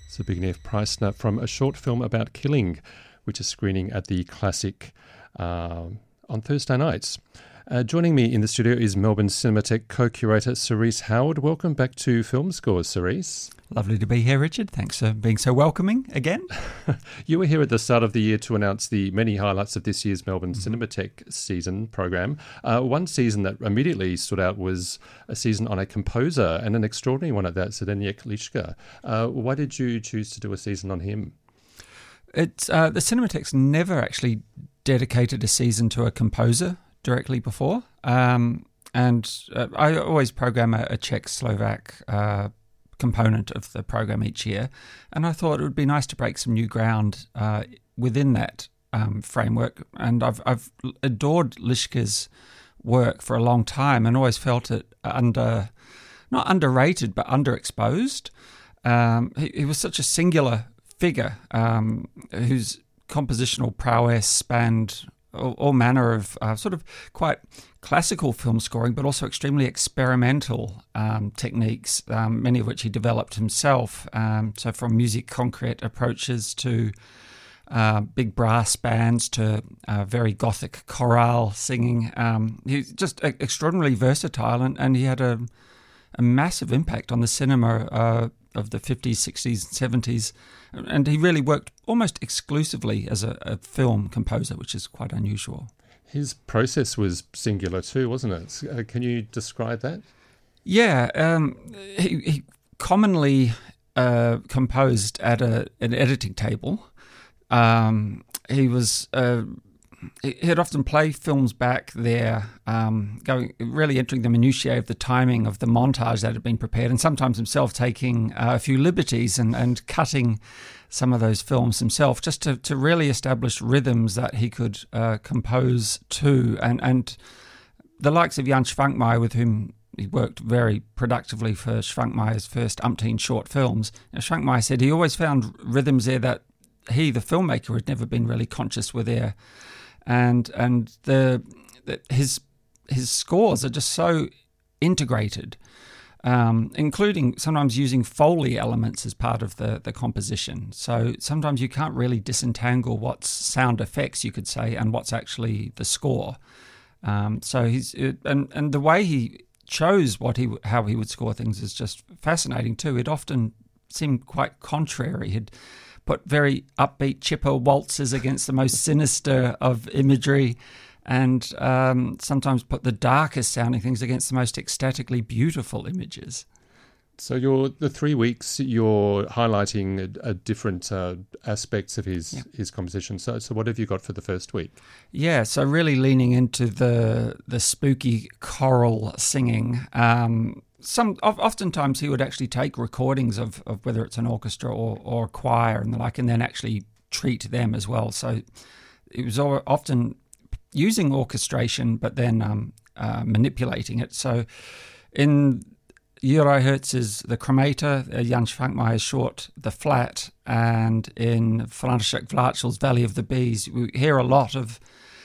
Zbigniew Preissner from a short film about killing, which is screening at the Classic on Thursday nights. Joining me in the studio is Melbourne Cinematheque co-curator Cerise Howard. Welcome back to Film Scores, Cerise. Lovely to be here, Richard. Thanks for being so welcoming again. You were here at the start of the year to announce the many highlights of this year's Melbourne Cinematheque season program. One season that immediately stood out was a season on a composer, and an extraordinary one at that, Zdeněk Liška. Why did you choose to do a season on him? It's the Cinematheque's never actually dedicated a season to a composer directly before. I always program a Czech-Slovak component of the program each year, and I thought it would be nice to break some new ground within that framework. And I've adored Liška's work for a long time and always felt it not underrated but underexposed. He was such a singular figure whose compositional prowess spanned all manner of sort of quite classical film scoring, but also extremely experimental techniques, many of which he developed himself. So from musique concrète approaches to big brass bands to very gothic chorale singing. He's just extraordinarily versatile, and he had a massive impact on the cinema of the 50s, 60s, and 70s. And he really worked almost exclusively as a film composer, which is quite unusual. His process was singular too, wasn't it? Can you describe that? Yeah, he commonly composed at an editing table. He'd often play films back there, really entering the minutiae of the timing of the montage that had been prepared, and sometimes himself taking a few liberties and cutting some of those films himself, just to really establish rhythms that he could compose to. And the likes of Jan Švankmajer, with whom he worked very productively for Švankmajer's first umpteen short films, Švankmajer said he always found rhythms there that he, the filmmaker, had never been really conscious were there. And his scores are just so integrated, including sometimes using Foley elements as part of the composition. So sometimes you can't really disentangle what's sound effects, you could say, and what's actually the score. So and the way he chose how he would score things is just fascinating too. It often seemed quite contrary. He'd put very upbeat chipper waltzes against the most sinister of imagery, and sometimes put the darkest sounding things against the most ecstatically beautiful images. So the 3 weeks you're highlighting different aspects of his composition. So what have you got for the first week? Yeah, so really leaning into the spooky choral singing. Oftentimes he would actually take recordings of whether it's an orchestra or a choir and the like, and then actually treat them as well. So it was often using orchestration, but then manipulating it. So in Juraj Hertz's The Cremator, Jan Švankmajer's short The Flat, and in František Vláčil's Valley of the Bees, we hear a lot of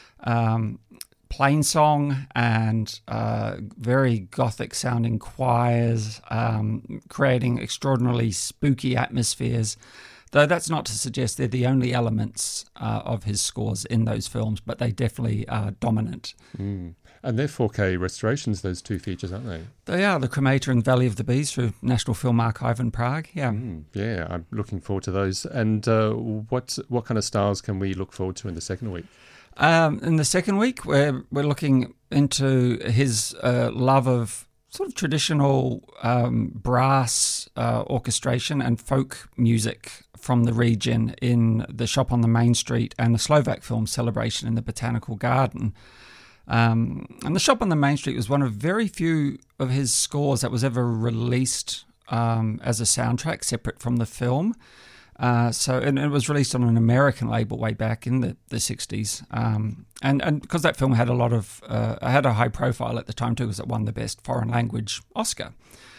plain song and very gothic sounding choirs, creating extraordinarily spooky atmospheres. Though that's not to suggest they're the only elements of his scores in those films, but they definitely are dominant. And they're 4K restorations, those two features, aren't they? They are, The Cremator and Valley of the Bees, through National Film Archive in Prague. Yeah. Yeah, I'm looking forward to those. And what kind of styles can we look forward to in the second week? In the second week, we're looking into his love of sort of traditional brass orchestration and folk music from the region in The Shop on the Main Street and the Slovak film Celebration in the Botanical Garden. And The Shop on the Main Street was one of very few of his scores that was ever released as a soundtrack separate from the film. And it was released on an American label way back in the 60s. And because that film had had a high profile at the time too, because it won the Best Foreign Language Oscar.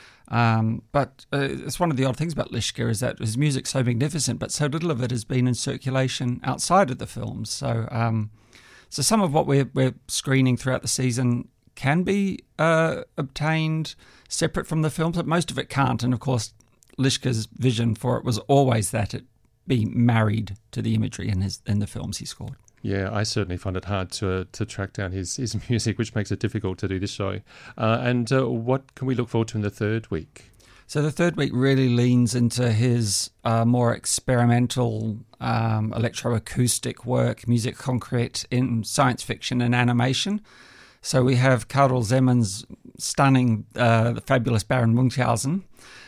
But it's one of the odd things about Liška is that his music's so magnificent, but so little of it has been in circulation outside of the films. So some of what we're screening throughout the season can be obtained separate from the films, but most of it can't. And of course, Lischke's vision for it was always that it be married to the imagery in the films he scored. Yeah, I certainly find it hard to track down his music, which makes it difficult to do this show. And what can we look forward to in the third week? So the third week really leans into his more experimental electroacoustic work, music concrete in science fiction and animation. So we have Karel Zeman's stunning The Fabulous Baron Munchausen,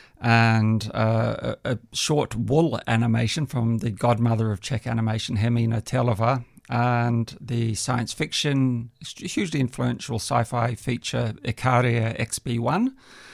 and a short wool animation from the godmother of Czech animation, Hermína Terlová, and the science fiction, hugely influential sci-fi feature Icaria XB1,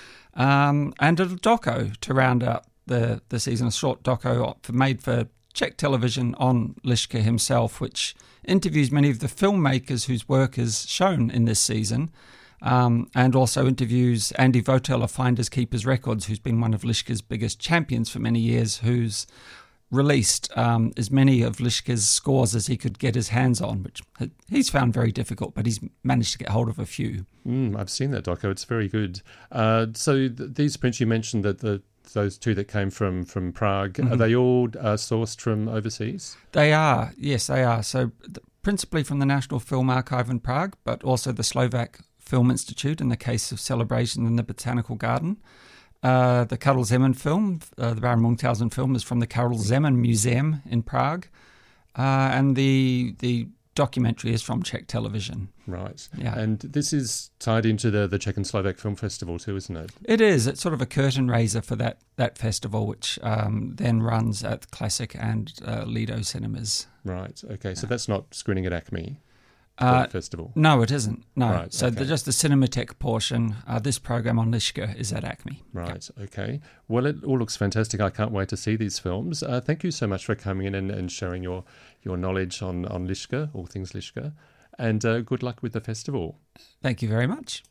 and a doco to round out the season, a short doco made for Czech television on Lischke himself, which interviews many of the filmmakers whose work is shown in this season, and also interviews Andy Votel of Finders Keepers Records, who's been one of Lischke's biggest champions for many years, who's released as many of Lischke's scores as he could get his hands on, which he's found very difficult, but he's managed to get hold of a few. I've seen that doco. It's very good. So these prints, you mentioned that those two that came from Prague, are they all sourced from overseas? They are, yes, they are. So principally from the National Film Archive in Prague, but also the Slovak Film Institute in the case of Celebration in the Botanical Garden. The Karel Zeman film, the Baron Munchausen film, is from the Karel Zeman Museum in Prague, and the documentary is from Czech television. Right. Yeah. And this is tied into the Czech and Slovak Film Festival too, isn't it? It is. It's sort of a curtain raiser for that festival, which then runs at Classic and Lido cinemas. Right. Okay. So that's not screening at Acme. The festival? No, it isn't. No. Right, so okay. just the Cinematheque portion, this program on Lischke is at Acme. Right, okay. Well, it all looks fantastic. I can't wait to see these films. Thank you so much for coming in and sharing your knowledge on Lischke, all things Lischke. And good luck with the festival. Thank you very much.